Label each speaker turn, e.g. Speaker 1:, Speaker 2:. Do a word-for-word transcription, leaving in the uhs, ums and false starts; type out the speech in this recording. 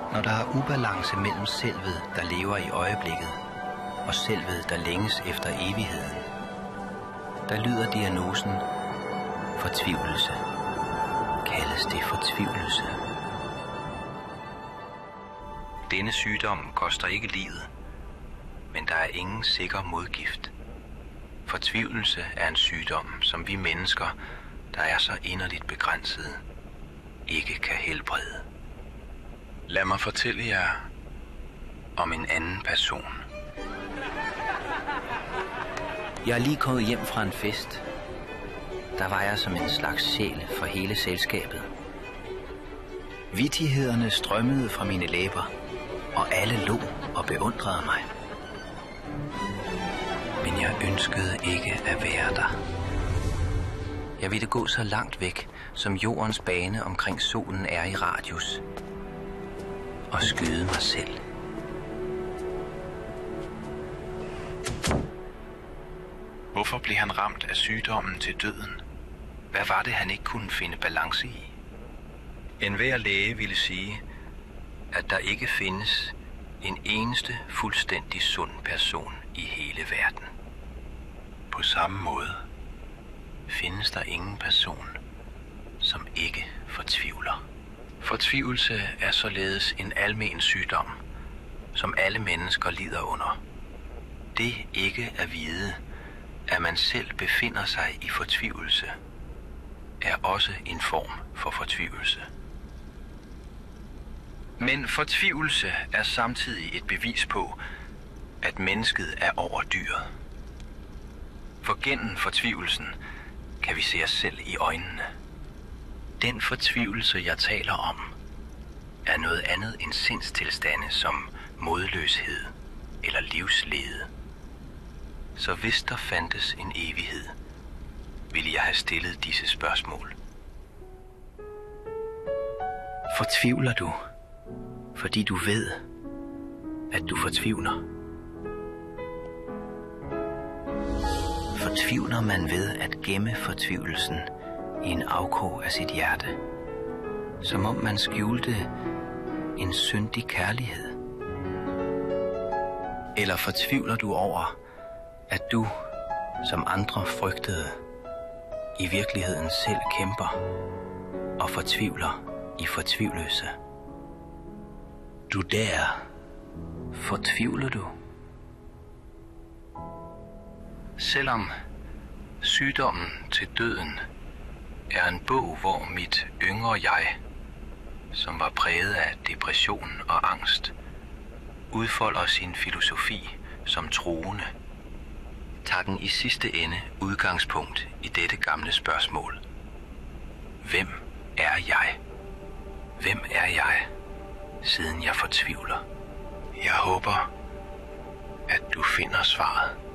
Speaker 1: Når der er ubalance mellem selvet, der lever i øjeblikket, og selvet, der længes efter evigheden, der lyder diagnosen fortvivlelse. Kaldes det fortvivlelse. Denne sygdom koster ikke livet, men der er ingen sikker modgift. Fortvivlelse er en sygdom, som vi mennesker, der er så inderligt begrænsede, ikke kan helbrede. Lad mig fortælle jer om en anden person. Jeg er lige kommet hjem fra en fest. Der var jeg som en slags sjæl for hele selskabet. Vittighederne strømmede fra mine læber, og alle lå og beundrede mig. Men jeg ønskede ikke at være der. Jeg ville gå så langt væk, som jordens bane omkring solen er i radius, og skyde mig selv. Hvorfor blev han ramt af sygdommen til døden? Hvad var det, han ikke kunne finde balance i? Enhver læge ville sige, at der ikke findes en eneste fuldstændig sund person i hele verden. På samme måde findes der ingen person, som ikke fortvivler. Fortvivlelse er således en almen sygdom, som alle mennesker lider under. Det ikke at vide, at man selv befinder sig i fortvivlelse, er også en form for fortvivlelse. Men fortvivlelse er samtidig et bevis på, at mennesket er over dyret. For gennem fortvivlelsen kan vi se os selv i øjnene. Den fortvivlelse, jeg taler om, er noget andet end sindstilstande som modløshed eller livslede. Så hvis der fandtes en evighed, ville jeg have stillet disse spørgsmål. Fortvivler du, fordi du ved, at du fortvivler? Fortvivler man ved at gemme fortvivlelsen i en afkrog af sit hjerte, som om man skjulte en syndig kærlighed? Eller fortvivler du over, at du, som andre frygtede, i virkeligheden selv kæmper og fortvivler i fortvivlelse? Du der, fortvivler du? Selvom sygdommen til døden er en bog, hvor mit yngre jeg, som var præget af depression og angst, udfolder sin filosofi som troende, tager den i sidste ende udgangspunkt i dette gamle spørgsmål. Hvem er jeg? Hvem er jeg, siden jeg fortvivler? Jeg håber, at du finder svaret.